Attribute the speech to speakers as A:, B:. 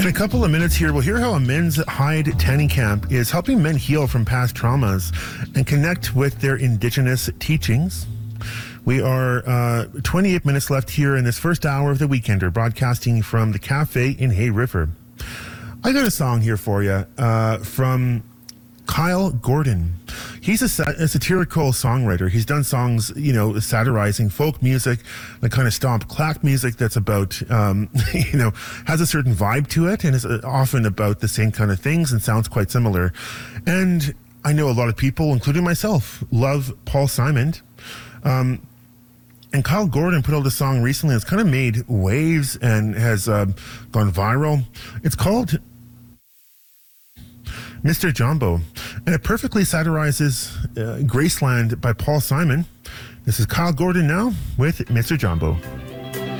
A: In a couple of minutes here, we'll hear how a men's Hyde tanning camp is helping men heal from past traumas and connect with their Indigenous teachings. We are 28 minutes left here in this first hour of The Weekender, broadcasting from the cafe in Hay River. I got a song here for you from Kyle Gordon. He's a satirical songwriter. He's done songs, satirizing folk music, the kind of stomp clack music that's about, has a certain vibe to it and is often about the same kind of things and sounds quite similar. And I know a lot of people, including myself, love Paul Simon. And Kyle Gordon put out a song recently that's kind of made waves and has gone viral. It's called Mr. Jumbo, and it perfectly satirizes Graceland by Paul Simon. This is Kyle Gordon now with Mr. Jumbo.